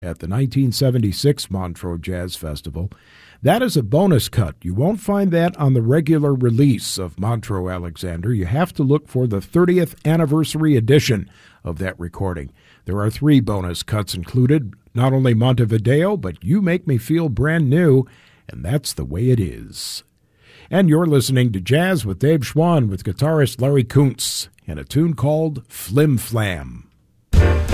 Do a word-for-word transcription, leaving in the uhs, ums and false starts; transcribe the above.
at the nineteen seventy-six Montreux Jazz Festival. That is a bonus cut. You won't find that on the regular release of Montreux Alexander. You have to look for the thirtieth anniversary edition of that recording. There are three bonus cuts included, not only Montevideo, but You Make Me Feel Brand New, and that's the way it is. And you're listening to Jazz with Dave Schwann with guitarist Larry Kuntz and a tune called Flim Flam.